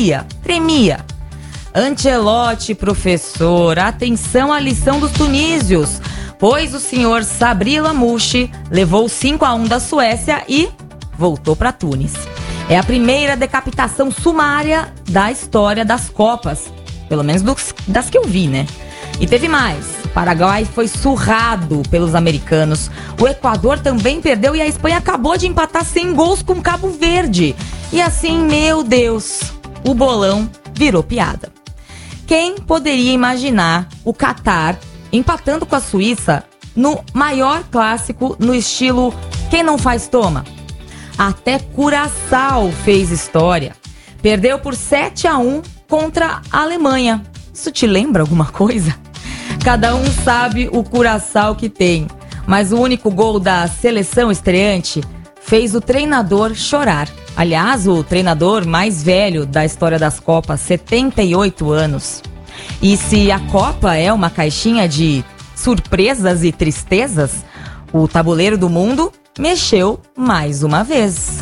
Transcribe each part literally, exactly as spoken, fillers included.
tremia, tremia. Ancelotti, professor, atenção à lição dos tunísios, pois o senhor Sabri Lamouchi levou cinco a um da Suécia e voltou para Tunis. É a primeira decapitação sumária da história das Copas, pelo menos dos, das que eu vi, né? E teve mais. O Paraguai foi surrado pelos americanos. O Equador também perdeu e a Espanha acabou de empatar sem gols com Cabo Verde. E assim, meu Deus, o bolão virou piada. Quem poderia imaginar o Catar empatando com a Suíça no maior clássico no estilo quem não faz toma? Até Curaçao fez história. Perdeu por sete a um contra a Alemanha. Isso te lembra alguma coisa? Cada um sabe o Curaçao que tem, mas o único gol da seleção estreante fez o treinador chorar. Aliás, o treinador mais velho da história das Copas, setenta e oito anos. E se a Copa é uma caixinha de surpresas e tristezas, o tabuleiro do mundo mexeu mais uma vez.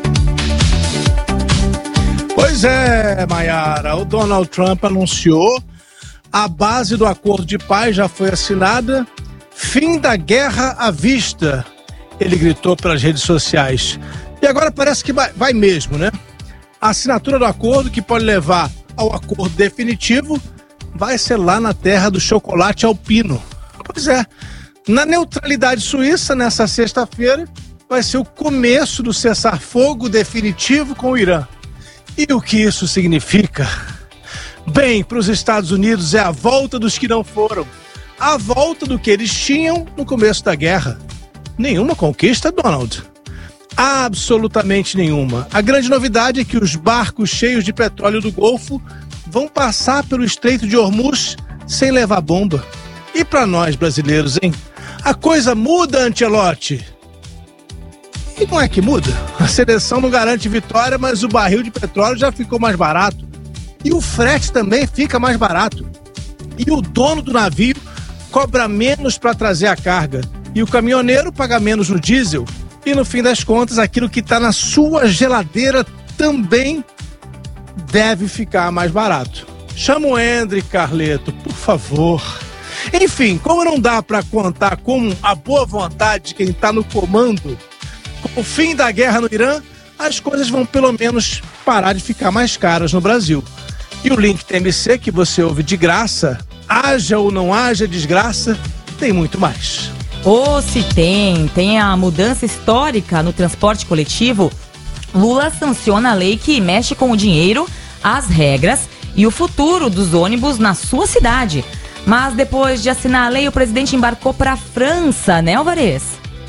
Pois é, Mayara, o Donald Trump anunciou, a base do acordo de paz já foi assinada, fim da guerra à vista, ele gritou pelas redes sociais. E agora parece que vai, vai mesmo, né? A assinatura do acordo, que pode levar ao acordo definitivo, vai ser lá na terra do chocolate alpino. Pois é, na neutralidade suíça, nessa sexta-feira, vai ser o começo do cessar-fogo definitivo com o Irã. E o que isso significa? Bem, para os Estados Unidos é a volta dos que não foram. A volta do que eles tinham no começo da guerra. Nenhuma conquista, Donald. Absolutamente nenhuma. A grande novidade é que os barcos cheios de petróleo do Golfo vão passar pelo Estreito de Hormuz sem levar bomba. E para nós brasileiros, hein? A coisa muda, Ancelotti. E não é que muda. A seleção não garante vitória, mas o barril de petróleo já ficou mais barato. E o frete também fica mais barato. E o dono do navio cobra menos para trazer a carga. E o caminhoneiro paga menos no diesel. E no fim das contas, aquilo que está na sua geladeira também deve ficar mais barato. Chama o Hendry, Carleto, por favor. Enfim, como não dá para contar com a boa vontade de quem está no comando, com o fim da guerra no Irã, as coisas vão pelo menos parar de ficar mais caras no Brasil. E o link T M C, que você ouve de graça, haja ou não haja desgraça, tem muito mais. Ou se tem, tem a mudança histórica no transporte coletivo. Lula sanciona a lei que mexe com o dinheiro, as regras e o futuro dos ônibus na sua cidade. Mas depois de assinar a lei, o presidente embarcou para a França, né, Alvarez?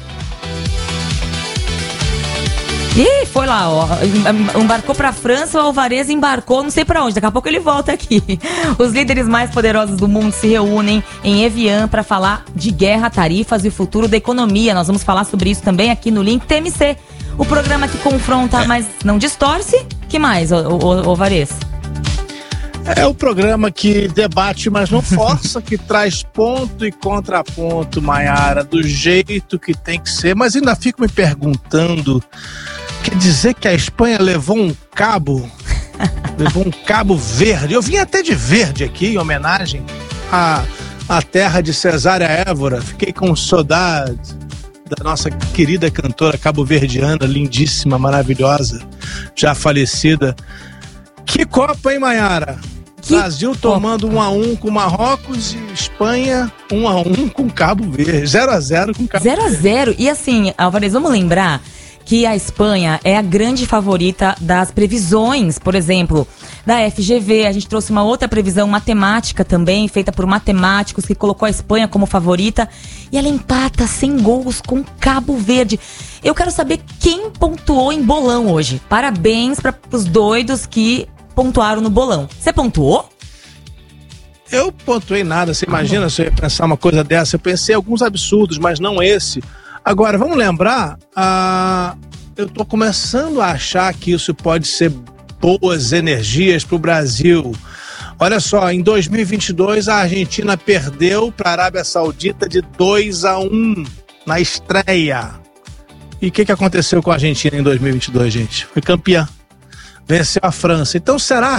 Ih, foi lá, ó. Embarcou pra França, o Alvarez embarcou, não sei pra onde, daqui a pouco ele volta aqui. Os líderes mais poderosos do mundo se reúnem em Evian pra falar de guerra, tarifas e o futuro da economia. Nós vamos falar sobre isso também aqui no Link T M C. O programa que confronta, mas não distorce. Que mais, Alvarez? É o programa que debate, mas não força, que traz ponto e contraponto, Mayara, do jeito que tem que ser. Mas ainda fico me perguntando, quer dizer que a Espanha levou um cabo, levou um cabo verde. Eu vim até de verde aqui, em homenagem à, à terra de Cesária Évora. Fiquei com saudade da nossa querida cantora cabo-verdiana, lindíssima, maravilhosa, já falecida. Que Copa, hein, Mayara? Que Brasil tomando Copa. um a um com Marrocos e Espanha um a um com Cabo Verde. zero a zero com Cabo zero a Verde. zero a zero. E assim, Alvarez, vamos lembrar que a Espanha é a grande favorita das previsões, por exemplo, da F G V. A gente trouxe uma outra previsão matemática também, feita por matemáticos, que colocou a Espanha como favorita. E ela empata sem gols com Cabo Verde. Eu quero saber quem pontuou em bolão hoje. Parabéns para os doidos que pontuaram no bolão. Você pontuou? Eu pontuei nada. Você imagina ah, se eu ia pensar uma coisa dessa? Eu pensei em alguns absurdos, mas não esse. Agora, vamos lembrar, ah, eu estou começando a achar que isso pode ser boas energias para o Brasil. Olha só, em dois mil e vinte e dois a Argentina perdeu para a Arábia Saudita de dois a um na estreia. E o que, que aconteceu com a Argentina em dois mil e vinte e dois, gente? Foi campeã. Venceu a França. Então será